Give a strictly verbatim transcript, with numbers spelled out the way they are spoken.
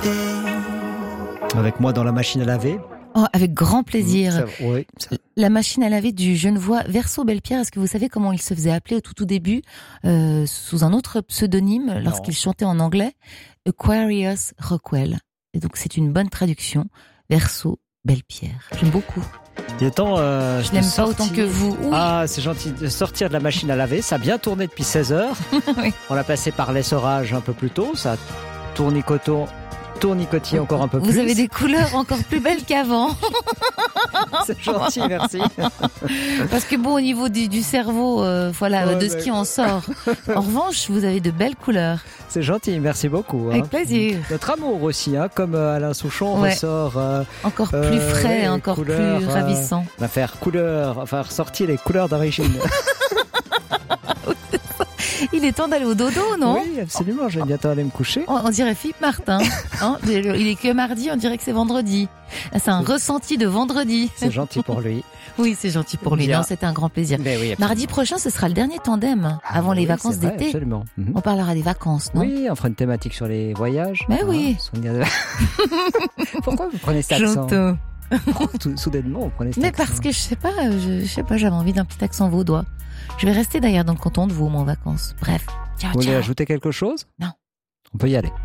Avec moi dans la machine à laver. Oh, avec grand plaisir. Ça, oui, ça. La machine à laver du Genevois Verso Bellepierre, est-ce que vous savez comment il se faisait appeler au tout tout début, euh, sous un autre pseudonyme, non. lorsqu'il chantait en anglais, Aquarius Rockwell. Et donc c'est une bonne traduction, Verso Bellepierre. J'aime beaucoup. Il est temps, euh, je n'aime pas autant que vous. Oui. Ah, c'est gentil de sortir de la machine à laver. Ça a bien tourné depuis seize heures. Oui. On l'a passé par l'essorage un peu plus tôt. Ça tournicoton. Tournicotis encore un peu Vous plus. Vous avez des couleurs encore plus belles qu'avant. C'est gentil, merci. Parce que bon, au niveau du, du cerveau, euh, voilà, ouais, de ce qui en sort. En revanche, vous avez de belles couleurs. C'est gentil, merci beaucoup. Avec hein. plaisir. Notre amour aussi, hein, comme Alain Souchon ouais. ressort. Euh, encore plus euh, frais, ouais, encore couleurs, plus ravissant. On va faire couleur, enfin ressortir les couleurs d'origine. Il est temps d'aller au dodo, non? Oui, absolument, je vais bientôt aller me coucher. On, on dirait Philippe Martin. Hein, il est que mardi, on dirait que c'est vendredi. C'est un ressenti de vendredi. C'est gentil pour lui. Oui, c'est gentil pour lui. Bien. Non, c'était un grand plaisir. Oui, mardi prochain, ce sera le dernier tandem ah, avant oui, les vacances vrai, d'été. Absolument. Mm-hmm. On parlera des vacances, non? Oui, on fera une thématique sur les voyages. Mais ah, oui. Pourquoi vous prenez cet accent? J'entends. Tout, soudainement, vous prenez cet Mais accent. parce que je sais pas, je, je sais pas, j'avais envie d'un petit accent vaudois. Je vais rester d'ailleurs dans le canton de Vaud, en vacances. Bref. Ciao, vous ciao. voulez ajouter quelque chose? Non. On peut y aller.